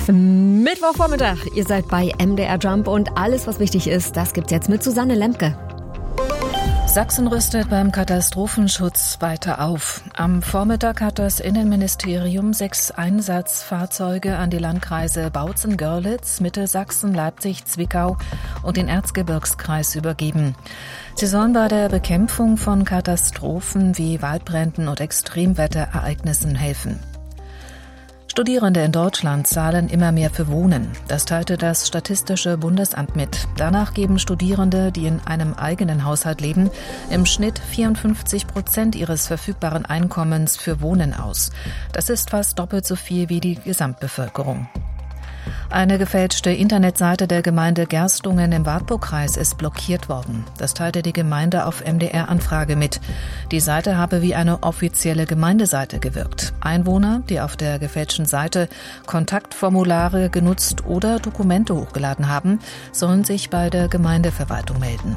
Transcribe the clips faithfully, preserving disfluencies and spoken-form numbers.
Mittwochvormittag, ihr seid bei M D R Jump und alles, was wichtig ist, das gibt's jetzt mit Susanne Lemke. Sachsen rüstet beim Katastrophenschutz weiter auf. Am Vormittag hat das Innenministerium sechs Einsatzfahrzeuge an die Landkreise Bautzen-Görlitz, Mitte Sachsen, Leipzig, Zwickau und den Erzgebirgskreis übergeben. Sie sollen bei der Bekämpfung von Katastrophen wie Waldbränden und Extremwetterereignissen helfen. Studierende in Deutschland zahlen immer mehr für Wohnen. Das teilte das Statistische Bundesamt mit. Danach geben Studierende, die in einem eigenen Haushalt leben, im Schnitt vierundfünfzig Prozent ihres verfügbaren Einkommens für Wohnen aus. Das ist fast doppelt so viel wie die Gesamtbevölkerung. Eine gefälschte Internetseite der Gemeinde Gerstungen im Wartburgkreis ist blockiert worden. Das teilte die Gemeinde auf M D R-Anfrage mit. Die Seite habe wie eine offizielle Gemeindeseite gewirkt. Einwohner, die auf der gefälschten Seite Kontaktformulare genutzt oder Dokumente hochgeladen haben, sollen sich bei der Gemeindeverwaltung melden.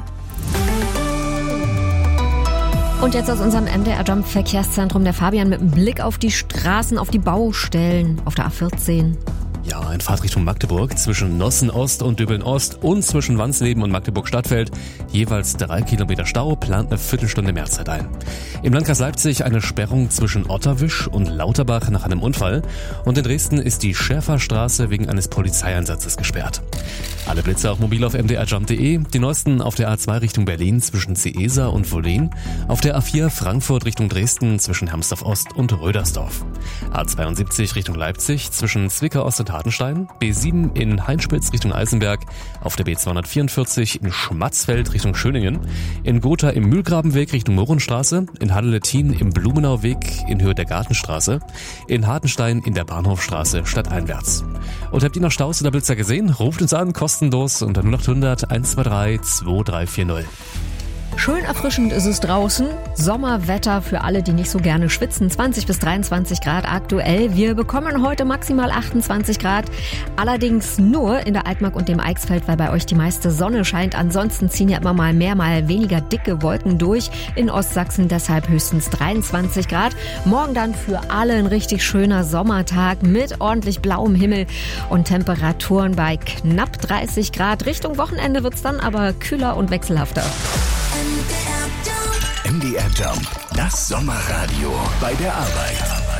Und jetzt aus unserem M D R Jump Verkehrszentrum der Fabian mit einem Blick auf die Straßen, auf die Baustellen auf der A vierzehn. Ja, in Fahrtrichtung Magdeburg zwischen Nossen-Ost und Dübeln-Ost und zwischen Wansleben und Magdeburg-Stadtfeld jeweils drei Kilometer Stau, plant eine Viertelstunde Mehrzeit ein. Im Landkreis Leipzig eine Sperrung zwischen Otterwisch und Lauterbach nach einem Unfall und in Dresden ist die Schäferstraße wegen eines Polizeieinsatzes gesperrt. Alle Blitze auch mobil auf m d r jump punkt d e, die neuesten auf der A zwei Richtung Berlin zwischen Ciesa und Wollin, auf der A vier Frankfurt Richtung Dresden zwischen Hermsdorf-Ost und Rödersdorf, A zweiundsiebzig Richtung Leipzig zwischen Zwickau-Ost und Hartenstein, B sieben in Heinspitz Richtung Eisenberg, auf der B zweihundertvierundvierzig in Schmatzfeld Richtung Schöningen, in Gotha im Mühlgrabenweg Richtung Mohrenstraße, in Hadelettin im Blumenauweg in Höhe der Gartenstraße, in Hartenstein in der Bahnhofstraße stadteinwärts. Und habt ihr noch Staus oder Blitzer gesehen? Ruft uns an, kostenlos unter null acht hundert eins zwei drei zwei drei vier null. Schön erfrischend ist es draußen. Sommerwetter für alle, die nicht so gerne schwitzen. zwanzig bis dreiundzwanzig Grad aktuell. Wir bekommen heute maximal achtundzwanzig Grad. Allerdings nur in der Altmark und dem Eichsfeld, weil bei euch die meiste Sonne scheint. Ansonsten ziehen ja immer mal mehr, mal weniger dicke Wolken durch. In Ostsachsen deshalb höchstens dreiundzwanzig Grad. Morgen dann für alle ein richtig schöner Sommertag mit ordentlich blauem Himmel und Temperaturen bei knapp dreißig Grad. Richtung Wochenende wird's dann aber kühler und wechselhafter. M D R Jump, das Sommerradio bei der Arbeit.